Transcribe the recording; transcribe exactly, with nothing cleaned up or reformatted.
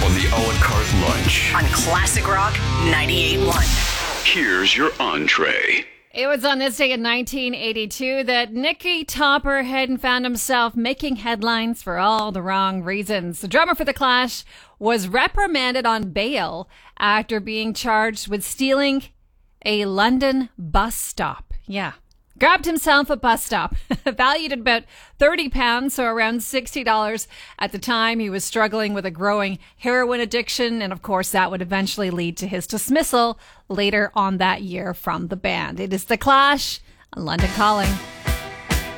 on the a la carte lunch. On Classic Rock ninety-eight point one. Here's your entree. It was on this day in nineteen eighty-two that Nicky Topper had found himself making headlines for all the wrong reasons. The drummer for The Clash was reprimanded on bail after being charged with stealing a London bus stop. Yeah. Grabbed himself a bus stop, valued at about thirty pounds, so around sixty dollars at the time. He was struggling with a growing heroin addiction, and of course that would eventually lead to his dismissal later on that year from the band. It is The Clash on London Calling.